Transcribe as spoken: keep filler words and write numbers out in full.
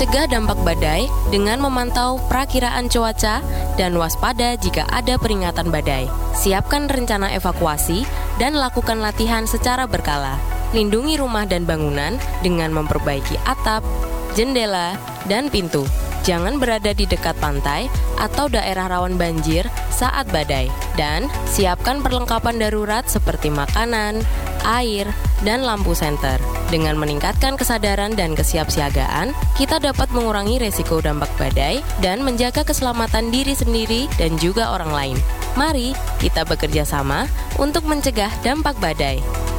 Cegah dampak badai dengan memantau perakiraan cuaca dan waspada jika ada peringatan badai. Siapkan rencana evakuasi dan lakukan latihan secara berkala. Lindungi rumah dan bangunan dengan memperbaiki atap, jendela, dan pintu. Jangan berada di dekat pantai atau daerah rawan banjir saat badai. Dan siapkan perlengkapan darurat seperti makanan, air, dan lampu senter. Dengan meningkatkan kesadaran dan kesiapsiagaan, kita dapat mengurangi resiko dampak badai dan menjaga keselamatan diri sendiri dan juga orang lain. Mari kita bekerja sama untuk mencegah dampak badai.